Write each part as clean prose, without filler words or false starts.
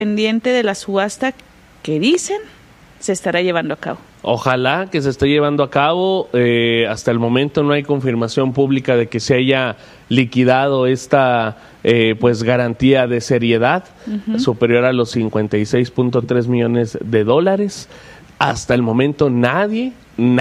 pendiente de la subasta que dicen se estará llevando a cabo. Ojalá que se esté llevando a cabo. Hasta el momento no hay confirmación pública de que se haya liquidado esta pues garantía de seriedad superior a los 56.3 millones de dólares. Hasta el momento nadie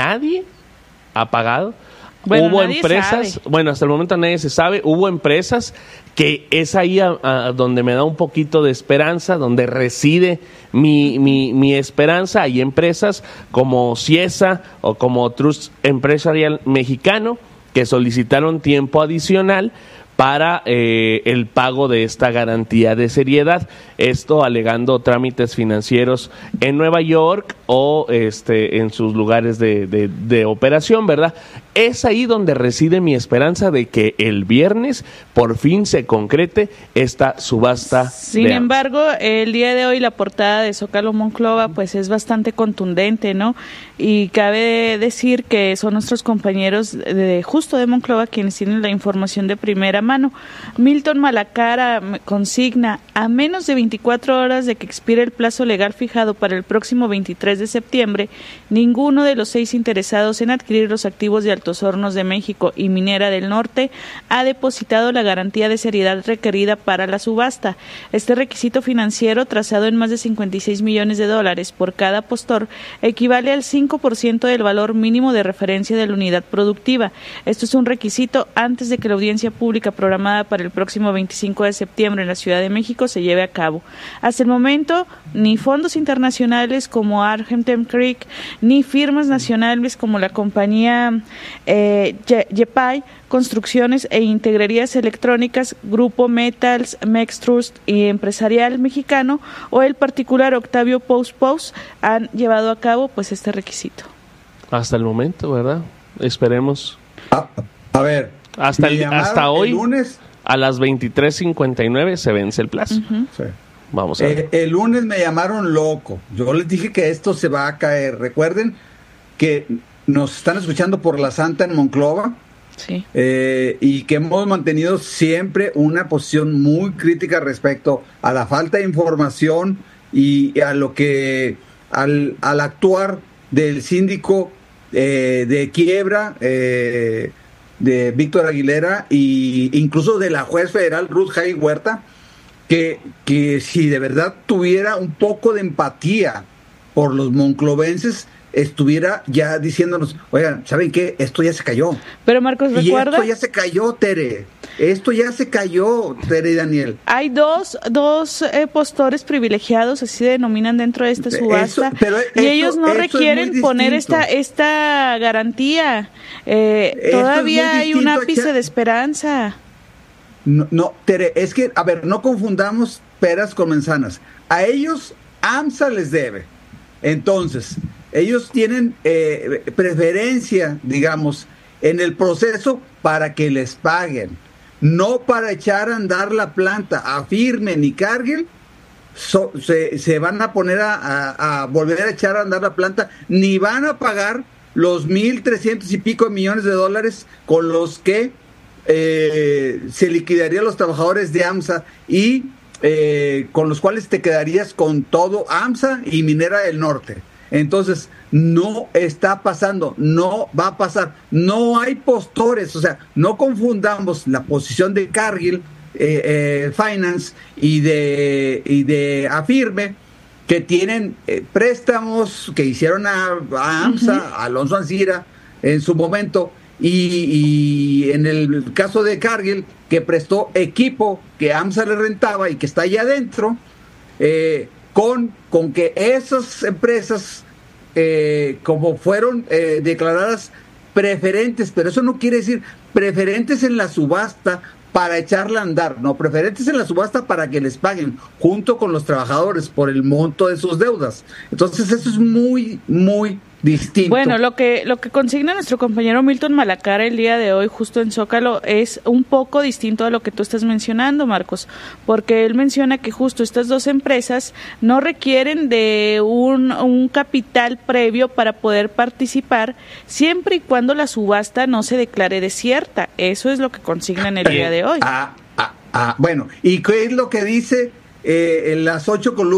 ha pagado. Bueno, hubo empresas, sabe. Bueno, hasta el momento nadie se sabe, hubo empresas que es ahí a donde me da un poquito de esperanza, donde reside mi esperanza. Hay empresas como Ciesa o como Trust Empresarial Mexicano que solicitaron tiempo adicional para el pago de esta garantía de seriedad, esto alegando trámites financieros en Nueva York o en sus lugares de operación, ¿verdad? Es ahí donde reside mi esperanza de que el viernes por fin se concrete esta subasta. Sin embargo, el día de hoy la portada de Zócalo Monclova pues es bastante contundente, ¿no? Y cabe decir que son nuestros compañeros justo de Monclova quienes tienen la información de primera mano. Milton Malacara consigna: a menos de 24 horas de que expire el plazo legal fijado para el próximo 23 de septiembre, ninguno de los 6 interesados en adquirir los activos de Altos Hornos de México y Minera del Norte ha depositado la garantía de seriedad requerida para la subasta. Este requisito financiero, trazado en más de 56 millones de dólares por cada postor, equivale al 5% del valor mínimo de referencia de la unidad productiva. Esto es un requisito antes de que la audiencia pública programada para el próximo 25 de septiembre en la Ciudad de México se lleve a cabo. Hasta el momento, ni fondos internacionales como Argentum Creek, ni firmas nacionales como la compañía Yepay Construcciones e Integrerías Electrónicas, Grupo Metals, Mextrust y Empresarial Mexicano o el particular Octavio Pous han llevado a cabo pues este requisito. Hasta el momento, ¿verdad? Esperemos. A ver, hasta hoy, el lunes, a las 23:59 se vence el plazo. Sí. Vamos a ver. El lunes me llamaron loco. Yo les dije que esto se va a caer. Recuerden que nos están escuchando por La Santa en Monclova. Sí. Y que hemos mantenido siempre una posición muy crítica respecto a la falta de información y a lo que al actuar del síndico de quiebra de Víctor Aguilera e incluso de la juez federal Ruth Jai Huerta, que si de verdad tuviera un poco de empatía por los monclovenses, estuviera ya diciéndonos: oigan, ¿saben qué? Esto ya se cayó. Pero Marcos, ¿recuerda? Esto ya se cayó, Tere. Esto ya se cayó, Tere y Daniel. Hay dos postores privilegiados, así se denominan dentro de esta subasta, y ellos no requieren poner esta garantía. Todavía hay un ápice de esperanza. No, Tere, es que, a ver, no confundamos peras con manzanas. A ellos AMSA les debe. Entonces, ellos tienen preferencia, digamos, en el proceso para que les paguen, no para echar a andar la planta. Afirme ni Cargill se van a poner a volver a echar a andar la planta, ni van a pagar los 1,300 y pico millones de dólares con los que se liquidarían los trabajadores de AMSA y con los cuales te quedarías con todo AMSA y Minera del Norte. Entonces, no está pasando, no va a pasar, no hay postores, o sea, no confundamos la posición de Cargill Finance y de Afirme, que tienen préstamos que hicieron a AMSA, a Alonso Ancira en su momento, y en el caso de Cargill, que prestó equipo que AMSA le rentaba y que está allá adentro, con que esas empresas, como fueron declaradas preferentes, pero eso no quiere decir preferentes en la subasta para echarla a andar, no, preferentes en la subasta para que les paguen junto con los trabajadores por el monto de sus deudas. Entonces eso es muy, muy distinto. Bueno, lo que consigna nuestro compañero Milton Malacara el día de hoy justo en Zócalo es un poco distinto a lo que tú estás mencionando, Marcos, porque él menciona que justo estas dos empresas no requieren de un capital previo para poder participar, siempre y cuando la subasta no se declare desierta. Eso es lo que consignan el día de hoy. Bueno, ¿y qué es lo que dice en las 8 columnas?